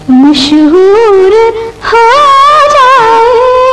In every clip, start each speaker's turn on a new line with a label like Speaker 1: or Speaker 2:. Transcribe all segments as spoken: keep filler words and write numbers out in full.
Speaker 1: मशहूर हो जाए।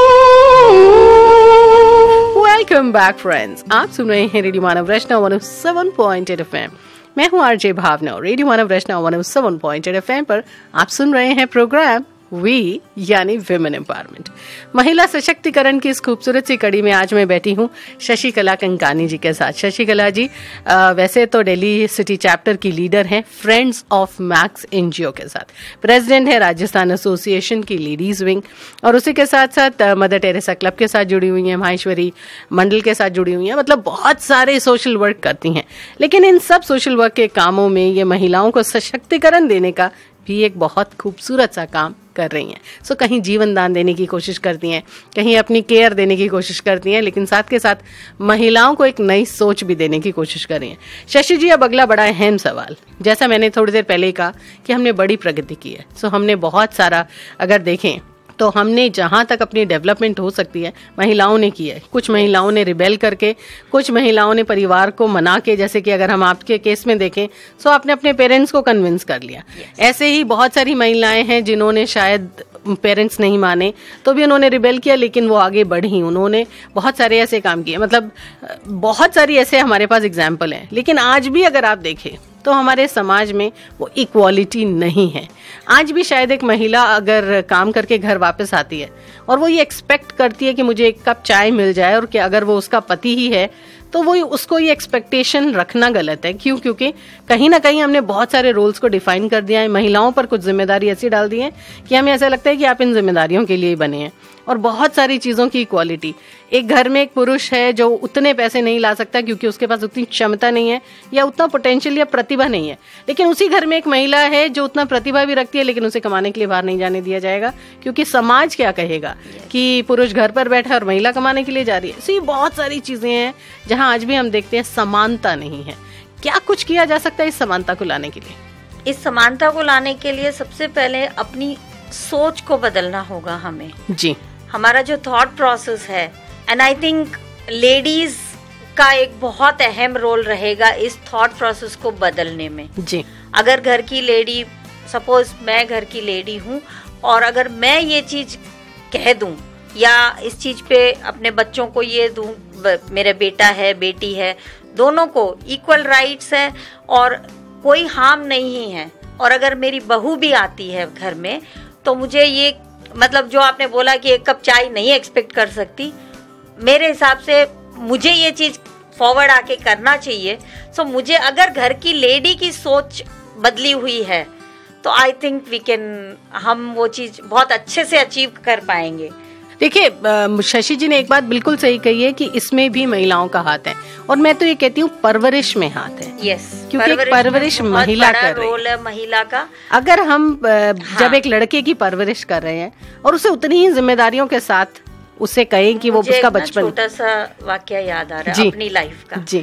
Speaker 2: वेलकम बैक फ्रेंड्स, आप सुन रहे हैं रेडियो मानव रचना one O seven point eight F M. मैं हूँ आरजे भावना। रेडियो मानव रचना one O seven point eight F M पर आप सुन रहे हैं प्रोग्राम वी यानी विमेन एम्पावरमेंट, महिला सशक्तिकरण की इस खूबसूरत सी कड़ी में आज मैं बैठी हूँ शशिकला कंकानी जी के साथ। शशिकला जी आ, वैसे तो दिल्ली सिटी चैप्टर की लीडर हैं फ्रेंड्स ऑफ मैक्स एनजीओ के साथ, प्रेसिडेंट है राजस्थान एसोसिएशन की लेडीज विंग, और उसी के साथ साथ मदर टेरेसा क्लब के साथ जुड़ी हुई हैं, माहेश्वरी मंडल के साथ जुड़ी हुई हैं, मतलब बहुत सारे सोशल वर्क करती हैं। लेकिन इन सब सोशल वर्क के कामों में ये महिलाओं को सशक्तिकरण देने का भी एक बहुत खूबसूरत सा काम कर रही हैं। सो so, कहीं जीवन दान देने की कोशिश करती हैं, कहीं अपनी केयर देने की कोशिश करती हैं, लेकिन साथ के साथ महिलाओं को एक नई सोच भी देने की कोशिश कर रही हैं। शशि जी, अब अगला बड़ा अहम सवाल, जैसा मैंने थोड़ी देर पहले ही कहा कि हमने बड़ी प्रगति की है। सो so, हमने बहुत सारा, अगर देखें तो हमने जहां तक अपनी डेवलपमेंट हो सकती है महिलाओं ने की है। कुछ महिलाओं ने रिबेल करके, कुछ महिलाओं ने परिवार को मना के, जैसे कि अगर हम आपके केस में देखें तो आपने अपने पेरेंट्स को कन्विंस कर लिया। yes. ऐसे ही बहुत सारी महिलाएं हैं जिन्होंने शायद पेरेंट्स नहीं माने तो भी उन्होंने रिबेल किया, लेकिन वो आगे बढ़ी, उन्होंने बहुत सारे ऐसे काम किए। मतलब बहुत सारी ऐसे हमारे पास एग्जाम्पल हैं। लेकिन आज भी अगर आप देखें तो हमारे समाज में वो इक्वालिटी नहीं है। आज भी शायद एक महिला अगर काम करके घर वापस आती है और वो ये एक्सपेक्ट करती है कि मुझे एक कप चाय मिल जाए, और कि अगर वो उसका पति ही है तो वो उसको ये एक्सपेक्टेशन रखना गलत है। क्यों? क्योंकि कहीं ना कहीं हमने बहुत सारे रोल्स को डिफाइन कर दिया है, महिलाओं पर कुछ जिम्मेदारी ऐसी डाल दी है कि हमें ऐसा लगता है कि आप इन जिम्मेदारियों के लिए ही बने हैं। और बहुत सारी चीज़ों की इक्वालिटी, एक घर में एक पुरुष है जो उतने पैसे नहीं ला सकता क्योंकि उसके पास उतनी क्षमता नहीं है या उतना पोटेंशियल या प्रतिभा नहीं है, लेकिन उसी घर में एक महिला है जो उतना प्रतिभा भी रखती है, लेकिन उसे कमाने के लिए बाहर नहीं जाने दिया जाएगा क्योंकि समाज क्या कहेगा कि पुरुष घर पर बैठा है और महिला कमाने के लिए जा रही है। सो ये बहुत सारी चीजें हैं जहां आज भी हम देखते हैं समानता नहीं है। क्या कुछ किया जा सकता है इस समानता को लाने के लिए?
Speaker 3: इस समानता को लाने के लिए सबसे पहले अपनी सोच को बदलना होगा हमें
Speaker 2: जी।
Speaker 3: हमारा जो थॉट प्रोसेस है, एंड आई थिंक लेडीज का एक बहुत अहम रोल रहेगा इस थॉट प्रोसेस को बदलने में
Speaker 2: जी।
Speaker 3: अगर घर की लेडी, सपोज मैं घर की लेडी हूँ, और अगर मैं ये चीज कह दूं या इस चीज पे अपने बच्चों को ये दूं, मेरे बेटा है बेटी है, दोनों को इक्वल राइट्स है और कोई हार्म नहीं है, और अगर मेरी बहू भी आती है घर में तो मुझे ये, मतलब जो आपने बोला कि एक कप चाय नहीं एक्सपेक्ट कर सकती, मेरे हिसाब से मुझे ये चीज फॉरवर्ड आके करना चाहिए। सो so, मुझे अगर घर की लेडी की सोच बदली हुई है तो आई थिंक वी कैन, हम वो चीज बहुत अच्छे से अचीव कर पाएंगे।
Speaker 2: देखिए, शशि जी ने एक बात बिल्कुल सही कही है कि इसमें भी महिलाओं का हाथ है, और मैं तो ये कहती हूँ परवरिश में हाथ है।
Speaker 3: यस,
Speaker 2: क्योंकि एक परवरिश महिला कर रही
Speaker 3: रोल है महिला का।
Speaker 2: अगर हम हाँ। जब एक लड़के की परवरिश कर रहे हैं और उसे उतनी ही जिम्मेदारियों के साथ उसे कहें कि वो उसका बचपन,
Speaker 3: छोटा सा वाकया याद आ रहा है अपनी लाइफ का
Speaker 2: जी।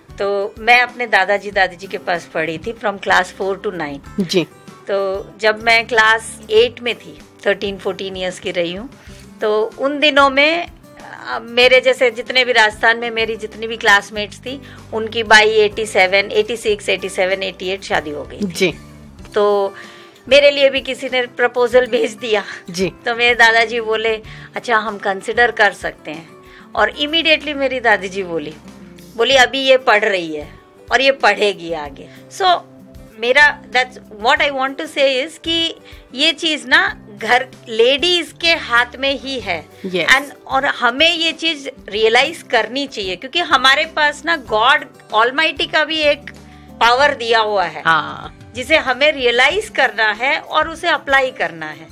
Speaker 3: तो मैं अपने दादाजी दादी जी के पास पढ़ी थी from class four to nine
Speaker 2: जी।
Speaker 3: तो जब मैं क्लास एट में थी, थर्टीन फोर्टीन ईयर्स की रही हूँ, तो उन दिनों में मेरे जैसे जितने भी राजस्थान में मेरी जितनी भी क्लासमेट्स थी, उनकी by eighty seven, eighty six, eighty seven, eighty eight शादी हो गई
Speaker 2: जी।
Speaker 3: तो मेरे लिए भी किसी ने प्रपोजल भेज दिया
Speaker 2: जी।
Speaker 3: तो मेरे दादाजी बोले अच्छा हम कंसिडर कर सकते हैं, और इमीडिएटली मेरी दादी जी बोली बोली अभी ये पढ़ रही है और ये पढ़ेगी आगे। सो so, मेरा that's what I want to से इज कि ये चीज ना घर लेडीज के हाथ में ही है एंड yes. और हमें ये चीज रियलाइज करनी चाहिए क्योंकि हमारे पास ना गॉड ऑलमाइटी का भी एक पावर दिया हुआ है
Speaker 2: हाँ.
Speaker 3: जिसे हमें रियलाइज करना है और उसे अप्लाई करना है।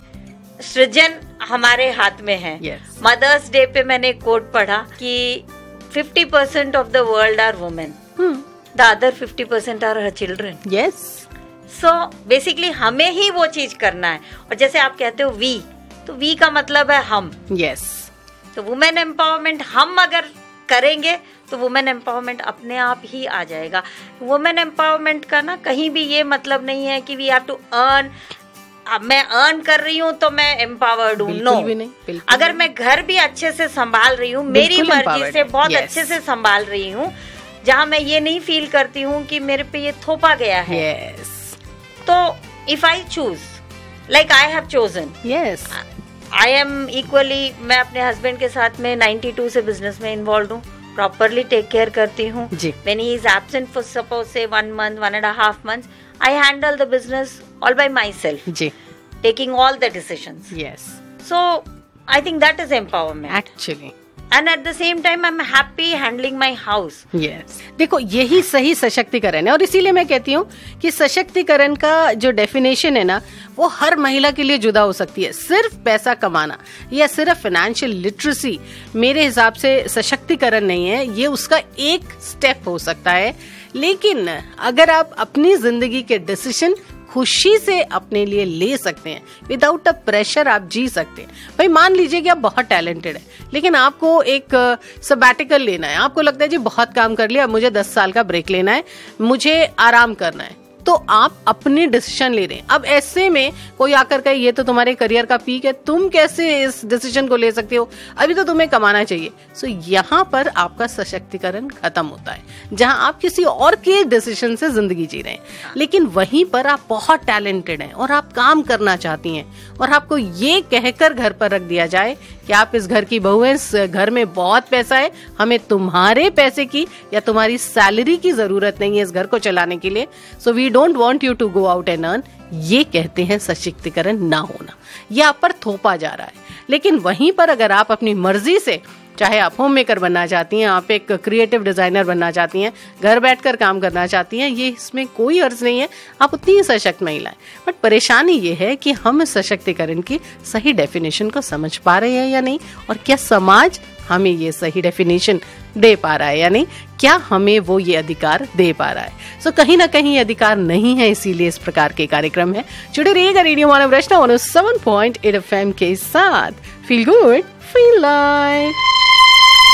Speaker 3: सृजन हमारे हाथ में है। मदर्स डे पे मैंने कोट पढ़ा कि fifty percent of the world are women, the other fifty percent are her children.
Speaker 2: Yes,
Speaker 3: so basically हमें ही वो चीज करना है। और जैसे आप कहते हो वी, तो वी का मतलब है हम।
Speaker 2: यस,
Speaker 3: तो वुमेन एम्पावरमेंट हम अगर करेंगे तो वुमेन एम्पावरमेंट अपने आप ही आ जाएगा। वुमेन एम्पावरमेंट का ना कहीं भी ये मतलब नहीं है कि वी हैव टू अर्न, मैं अर्न कर रही हूँ तो मैं एम्पावर्ड हूँ। नो, अगर मैं घर भी अच्छे से संभाल रही हूँ, मेरी मर्जी से बहुत yes. अच्छे से संभाल रही हूँ, जहाँ मैं ये नहीं फील करती हूँ कि मेरे पे ये थोपा गया है।
Speaker 2: yes.
Speaker 3: तो if I choose like I have chosen.
Speaker 2: Yes,
Speaker 3: I am equally, मैं अपने हस्बैंड के साथ में नाइंटी टू से बिजनेस में इन्वॉल्व हूँ, प्रॉपरली टेक केयर करती हूँ। When he is absent for suppose से one month, one and half month, I handle the business all bye my self,
Speaker 2: ji,
Speaker 3: taking all the decisions.
Speaker 2: Yes,
Speaker 3: so I think that is empowerment
Speaker 2: actually.
Speaker 3: And at the same time I am happy handling my house.
Speaker 2: Yes, देखो यही सही सशक्तिकरण है, और इसीलिए मैं कहती हूँ कि सशक्तिकरण का जो डेफिनेशन है ना, वो हर महिला के लिए जुदा हो सकती है। सिर्फ पैसा कमाना या सिर्फ फाइनेंशियल लिटरेसी मेरे हिसाब से सशक्तिकरण नहीं है, ये उसका एक स्टेप हो सकता है। लेकिन अगर आप अपनी जिंदगी के डिसीजन खुशी से अपने लिए ले सकते हैं, विदाउट अ प्रेशर आप जी सकते हैं। भाई मान लीजिए कि आप बहुत टैलेंटेड है, लेकिन आपको एक सबैटिकल लेना है, आपको लगता है जी बहुत काम कर लिया, मुझे दस साल का ब्रेक लेना है, मुझे आराम करना है, तो आप अपने डिसीजन ले रहे हैं। अब ऐसे में कोई आकर कहे ये तो तुम्हारे करियर का पीक है, तुम कैसे इस डिसीजन को ले सकते हो, अभी तो तुम्हें कमाना चाहिए। सो यहाँ पर आपका सशक्तिकरण खत्म होता है, जहां आप किसी और के डिसीजन से जिंदगी जी रहे हैं। लेकिन वहीं पर आप बहुत टैलेंटेड हैं और आप काम करना चाहती हैं, और आपको ये कहकर घर पर रख दिया जाए कि आप इस घर की बहू हैं, इस घर में बहुत पैसा है, हमें तुम्हारे पैसे की या तुम्हारी सैलरी की जरूरत नहीं है इस घर को चलाने के लिए, so we don't want you to go out and earn. ये कहते हैं सशक्तिकरण ना होना, ये आप पर थोपा जा रहा है। लेकिन वहीं पर अगर आप अपनी मर्जी से, चाहे आप होम मेकर बनना चाहती हैं, आप एक क्रिएटिव डिजाइनर बनना चाहती हैं, घर बैठकर काम करना चाहती हैं, ये इसमें कोई अर्ज नहीं है, आप उतनी ही सशक्त महिला है। बट परेशानी ये है कि हम सशक्तिकरण की सही डेफिनेशन को समझ पा रहे हैं या नहीं, और क्या समाज हमें ये सही डेफिनेशन दे पा रहा है या नहीं, क्या हमें वो ये अधिकार दे पा रहा है। सो so, कहीं ना कहीं अधिकार नहीं है, इसीलिए इस प्रकार के कार्यक्रम है। जुड़े रहिएगा रेडियो मानव रचना one O seven point eight F M के साथ। Feel good, feel life.